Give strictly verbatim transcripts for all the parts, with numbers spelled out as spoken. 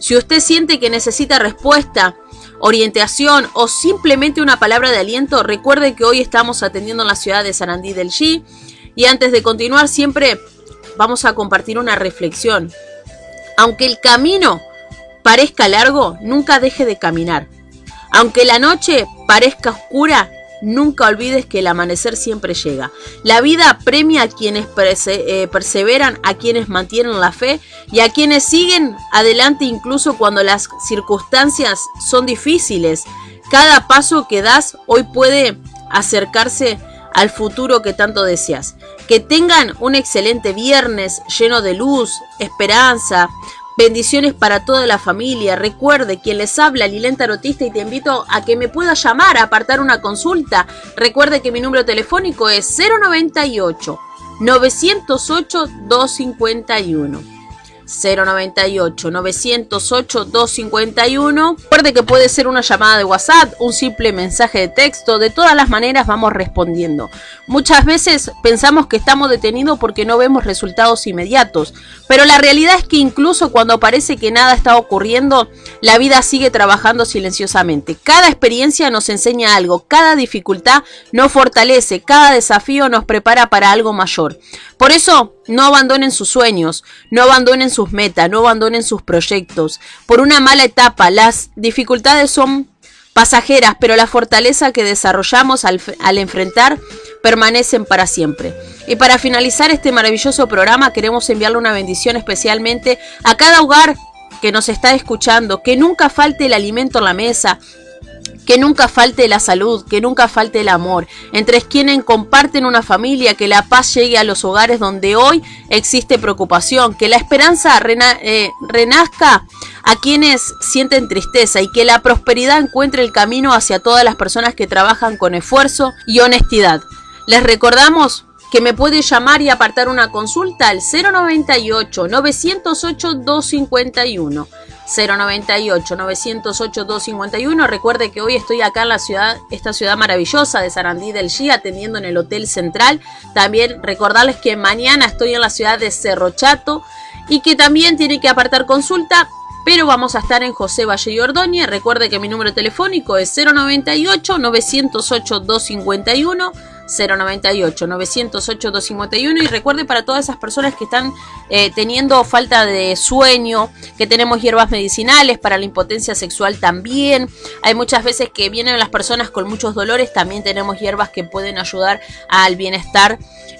Si usted siente que necesita respuesta, orientación o simplemente una palabra de aliento, recuerde que hoy estamos atendiendo en la ciudad de Sarandí del G. Y antes de continuar, siempre vamos a compartir una reflexión. Aunque el camino parezca largo, nunca deje de caminar. Aunque la noche parezca oscura, nunca olvides que el amanecer siempre llega. La vida premia a quienes perse- eh, perseveran, a quienes mantienen la fe y a quienes siguen adelante incluso cuando las circunstancias son difíciles. Cada paso que das hoy puede acercarse al futuro que tanto deseas. Que tengan un excelente viernes lleno de luz, esperanza, bendiciones para toda la familia. Recuerde, quien les habla, Lilén Tarotista, y te invito a que me puedas llamar a apartar una consulta. Recuerde que mi número telefónico es cero noventa y ocho, novecientos ocho, doscientos cincuenta y uno. cero noventa y ocho, novecientos ocho, doscientos cincuenta y uno. Recuerde que puede ser una llamada de WhatsApp, un simple mensaje de texto. De todas las maneras vamos respondiendo. Muchas veces pensamos que estamos detenidos porque no vemos resultados inmediatos, pero la realidad es que incluso cuando parece que nada está ocurriendo, la vida sigue trabajando silenciosamente. Cada experiencia nos enseña algo, cada dificultad nos fortalece, cada desafío nos prepara para algo mayor. Por eso, no abandonen sus sueños, no abandonen sus metas, no abandonen sus proyectos. Por una mala etapa, las dificultades son pasajeras, pero la fortaleza que desarrollamos al, al enfrentar permanecen para siempre. Y para finalizar este maravilloso programa, queremos enviarle una bendición especialmente a cada hogar que nos está escuchando, que nunca falte el alimento en la mesa, que nunca falte la salud, que nunca falte el amor, entre quienes comparten una familia, que la paz llegue a los hogares donde hoy existe preocupación, que la esperanza rena, eh, renazca a quienes sienten tristeza y que la prosperidad encuentre el camino hacia todas las personas que trabajan con esfuerzo y honestidad. Les recordamos que me puede llamar y apartar una consulta al cero noventa y ocho, novecientos ocho, doscientos cincuenta y uno. cero noventa y ocho, novecientos ocho, doscientos cincuenta y uno. Recuerde que hoy estoy acá en la ciudad, esta ciudad maravillosa de Sarandí del G, atendiendo en el Hotel Central. También recordarles que mañana estoy en la ciudad de Cerro Chato y que también tiene que apartar consulta, pero vamos a estar en José Valle y Ordóñez. Recuerde que mi número telefónico es cero noventa y ocho, novecientos ocho, doscientos cincuenta y uno. cero noventa y ocho, novecientos ocho, doscientos cincuenta y uno. Y recuerde, para todas esas personas que están eh, teniendo falta de sueño, que tenemos hierbas medicinales para la impotencia sexual también. Hay muchas veces que vienen las personas con muchos dolores, también tenemos hierbas que pueden ayudar al bienestar.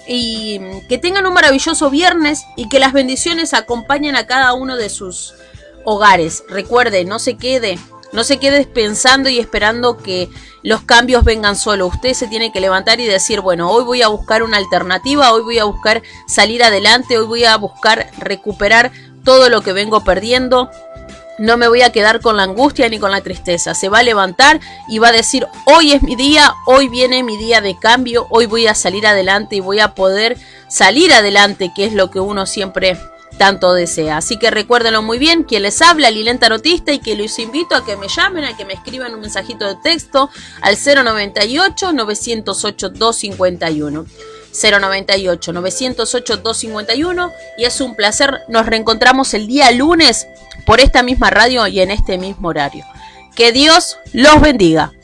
Y que tengan un maravilloso viernes y que las bendiciones acompañen a cada uno de sus hogares. Recuerde, no se quede No se quede pensando y esperando que los cambios vengan solo. Usted se tiene que levantar y decir, bueno, hoy voy a buscar una alternativa, hoy voy a buscar salir adelante, hoy voy a buscar recuperar todo lo que vengo perdiendo. No me voy a quedar con la angustia ni con la tristeza. Se va a levantar y va a decir, hoy es mi día, hoy viene mi día de cambio, hoy voy a salir adelante y voy a poder salir adelante, que es lo que uno siempre tanto desea. Así que recuérdenlo muy bien, quien les habla, Lilén Tarotista, y que los invito a que me llamen, a que me escriban un mensajito de texto al cero noventa y ocho, novecientos ocho, doscientos cincuenta y uno. cero noventa y ocho, novecientos ocho, doscientos cincuenta y uno. Y es un placer, nos reencontramos el día lunes por esta misma radio y en este mismo horario. Que Dios los bendiga.